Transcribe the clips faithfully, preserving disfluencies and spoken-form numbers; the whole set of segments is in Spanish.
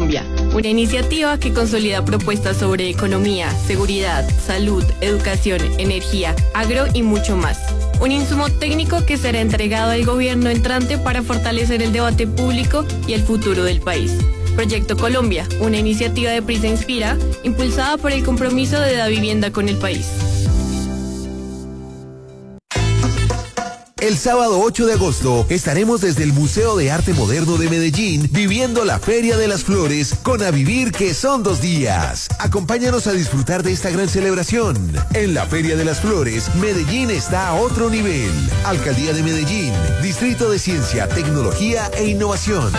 Colombia, una iniciativa que consolida propuestas sobre economía, seguridad, salud, educación, energía, agro y mucho más. Un insumo técnico que será entregado al gobierno entrante para fortalecer el debate público y el futuro del país. Proyecto Colombia, una iniciativa de Prisa Inspira, impulsada por el compromiso de la vivienda con el país. El sábado ocho de agosto estaremos desde el Museo de Arte Moderno de Medellín viviendo la Feria de las Flores con A Vivir, que son dos días. Acompáñanos a disfrutar de esta gran celebración. En la Feria de las Flores, Medellín está a otro nivel. Alcaldía de Medellín, Distrito de Ciencia, Tecnología e Innovación.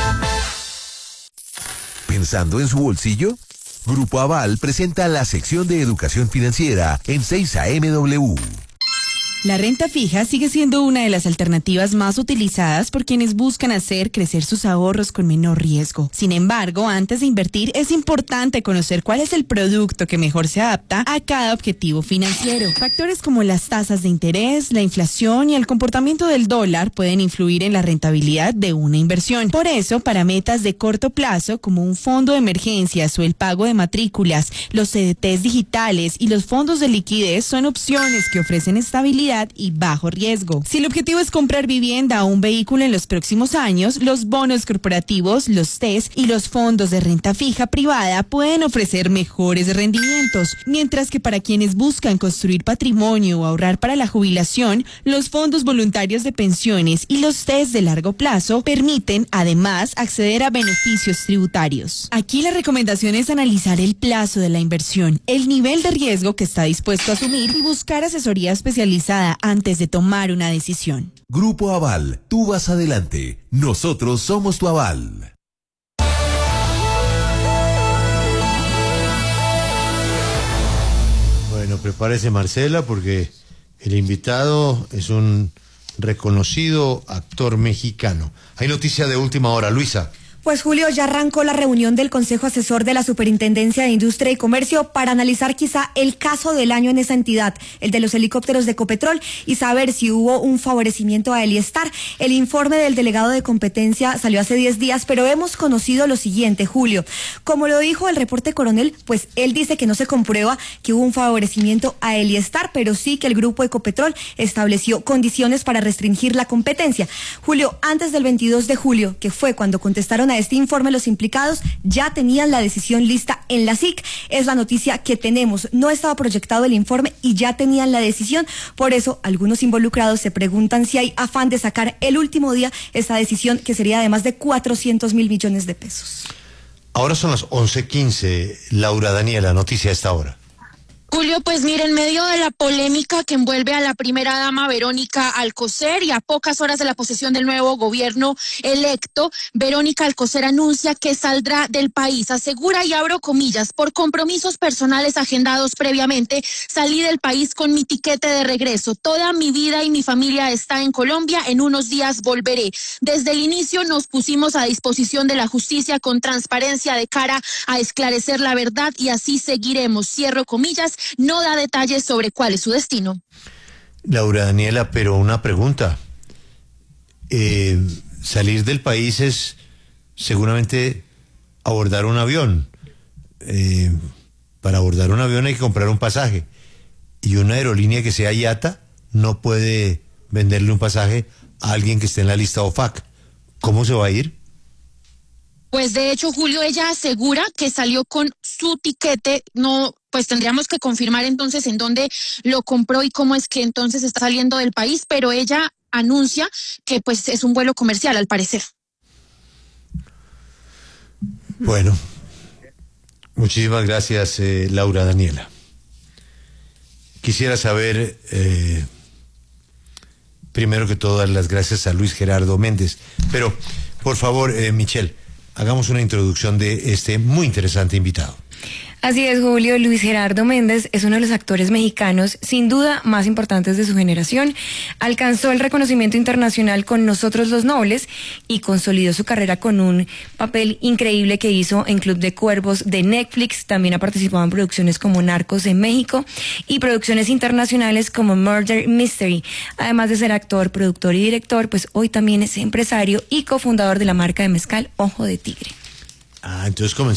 ¿Pensando en su bolsillo? Grupo Aval presenta la sección de educación financiera en seis A M W. La renta fija sigue siendo una de las alternativas más utilizadas por quienes buscan hacer crecer sus ahorros con menor riesgo. Sin embargo, antes de invertir es importante conocer cuál es el producto que mejor se adapta a cada objetivo financiero. Factores como las tasas de interés, la inflación y el comportamiento del dólar pueden influir en la rentabilidad de una inversión. Por eso, para metas de corto plazo, como un fondo de emergencias o el pago de matrículas, los C D Ts digitales y los fondos de liquidez son opciones que ofrecen estabilidad y bajo riesgo. Si el objetivo es comprar vivienda o un vehículo en los próximos años, los bonos corporativos, los T E S y los fondos de renta fija privada pueden ofrecer mejores rendimientos, mientras que para quienes buscan construir patrimonio o ahorrar para la jubilación, los fondos voluntarios de pensiones y los T E S de largo plazo permiten además acceder a beneficios tributarios. Aquí la recomendación es analizar el plazo de la inversión, el nivel de riesgo que está dispuesto a asumir y buscar asesoría especializada antes de tomar una decisión. Grupo Aval, tú vas adelante. Nosotros somos tu aval. Bueno, prepárese, Marcela, porque el invitado es un reconocido actor mexicano. Hay noticia de última hora, Luisa. Pues Julio, ya arrancó la reunión del Consejo Asesor de la Superintendencia de Industria y Comercio para analizar quizá el caso del año en esa entidad, el de los helicópteros de Ecopetrol, y saber si hubo un favorecimiento a Eliestar. El informe del delegado de competencia salió hace diez días, pero hemos conocido lo siguiente, Julio. Como lo dijo el reporte Coronel, pues él dice que no se comprueba que hubo un favorecimiento a Eliestar, pero sí que el grupo Ecopetrol estableció condiciones para restringir la competencia. Julio, antes del veintidós de julio, que fue cuando contestaron a este informe, los implicados ya tenían la decisión lista en la S I C. Es la noticia que tenemos. No estaba proyectado el informe y ya tenían la decisión. Por eso, algunos involucrados se preguntan si hay afán de sacar el último día esta decisión, que sería de más de cuatrocientos mil millones de pesos. Ahora son las once quince. Laura Daniela, noticia a esta hora. Julio, pues mire, en medio de la polémica que envuelve a la primera dama Verónica Alcocer y a pocas horas de la posesión del nuevo gobierno electo, Verónica Alcocer anuncia que saldrá del país. Asegura, y abro comillas, por compromisos personales agendados previamente, salí del país con mi tiquete de regreso. Toda mi vida y mi familia está en Colombia. En unos días volveré. Desde el inicio nos pusimos a disposición de la justicia con transparencia de cara a esclarecer la verdad y así seguiremos. Cierro comillas. No da detalles sobre cuál es su destino. Laura Daniela, pero una pregunta. Eh, salir del país es seguramente abordar un avión. Eh, para abordar un avión hay que comprar un pasaje. Y una aerolínea que sea I A T A no puede venderle un pasaje a alguien que esté en la lista O F A C. ¿Cómo se va a ir? Pues de hecho, Julio, ella asegura que salió con su tiquete. No, pues tendríamos que confirmar entonces en dónde lo compró y cómo es que entonces está saliendo del país, pero ella anuncia que pues es un vuelo comercial, al parecer. Bueno, muchísimas gracias, eh, Laura Daniela. Quisiera saber, eh, primero que todo, dar las gracias a Luis Gerardo Méndez, pero por favor, eh, Michelle, hagamos una introducción de este muy interesante invitado. Así es, Julio. Luis Gerardo Méndez es uno de los actores mexicanos, sin duda, más importantes de su generación. Alcanzó el reconocimiento internacional con Nosotros los Nobles y consolidó su carrera con un papel increíble que hizo en Club de Cuervos de Netflix. También ha participado en producciones como Narcos en México y producciones internacionales como Murder Mystery. Además de ser actor, productor y director, pues hoy también es empresario y cofundador de la marca de mezcal Ojo de Tigre. Ah, entonces comenzamos.